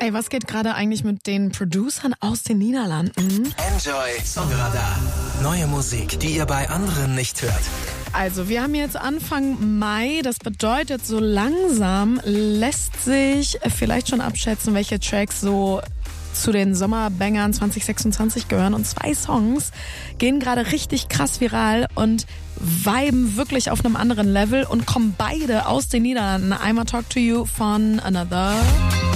Ey, was geht gerade eigentlich mit den Producern aus den Niederlanden? Enjoy Songradar. Neue Musik, die ihr bei anderen nicht hört. Also, wir haben jetzt Anfang Mai. Das bedeutet, so langsam lässt sich vielleicht schon abschätzen, welche Tracks so zu den Sommerbangern 2026 gehören. Und 2 Songs gehen gerade richtig krass viral und viben wirklich auf einem anderen Level und kommen beide aus den Niederlanden. Einmal Talk to You von Another